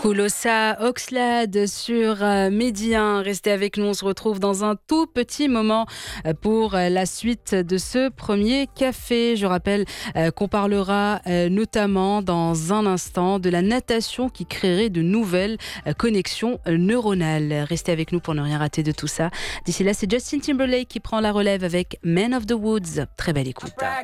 Koulosa Oxlade sur Midi 1. Restez avec nous, on se retrouve dans un tout petit moment pour la suite de ce premier café. Je rappelle qu'on parlera notamment dans un instant de la natation qui créerait de nouvelles connexions neuronales. Restez avec nous pour ne rien rater de tout ça. D'ici là, c'est Justin Timberlake qui prend la relève avec Man of the Woods. Très belle écoute.